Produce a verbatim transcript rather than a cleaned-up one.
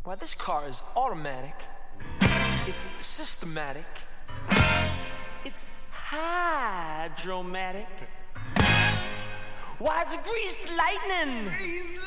Why, this car is automatic. It's systematic. It's hydromatic. Why, it's greased lightning. Greased